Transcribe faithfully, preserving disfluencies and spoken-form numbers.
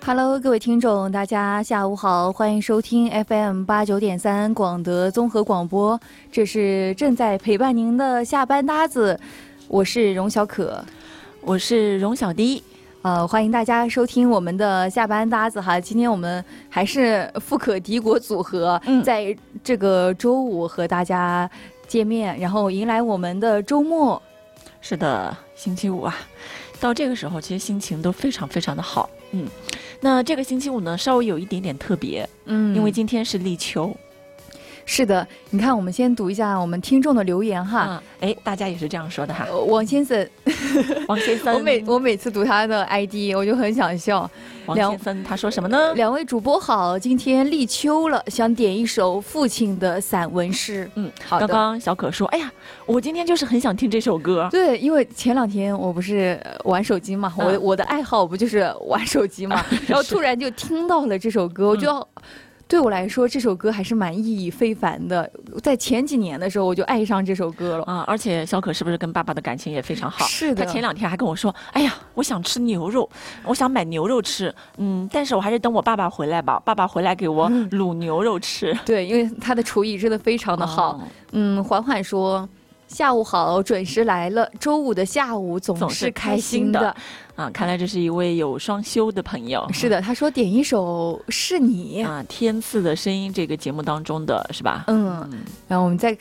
Hello， 各位听众，大家下午好，欢迎收听 F M 八九点三广德综合广播，这是正在陪伴您的下班搭子，我是荣小可， 我是荣小迪。 呃，欢迎大家收听我们的下班搭子哈。今天我们还是富可敌国组合，嗯、在这个周五和大家见面，然后迎来我们的周末。 是的，星期五啊，到这个时候其实心情都非常非常的好。嗯，那这个星期五呢，稍微有一点点特别，嗯，因为今天是立秋。 是的，你看，我们先读一下我们听众的留言哈。 哎、嗯，大家也是这样说的哈。 呃、王先生， 王先生， 我每我每次读他的 I D， 我就很想笑。 王先生他说什么呢？ 两位主播好，今天立秋了，想点一首父亲的散文诗。 嗯，好的。刚刚小可说，哎呀，我今天就是很想听这首歌。 对，因为前两天我不是玩手机嘛，嗯、我我的爱好不就是玩手机嘛，然后突然就听到了这首歌，我就要。嗯，对我来说，这首歌还是蛮意义非凡的。在前几年的时候，我就爱上这首歌了啊！而且小可是不是跟爸爸的感情也非常好？ 是的， 他前两天还跟我说：“哎呀，我想吃牛肉，我想买牛肉吃。嗯，但是我还是等我爸爸回来吧，爸爸回来给我卤牛肉吃。嗯” 对，因为他的厨艺真的非常的好。哦、嗯，缓缓说。下午好，准时来了。周五的下午总是开心的， 的啊！看来这是一位有双休的朋友。 是的，他说点一首是你啊，天赐的声音这个节目当中的是吧？ 嗯，然后我们再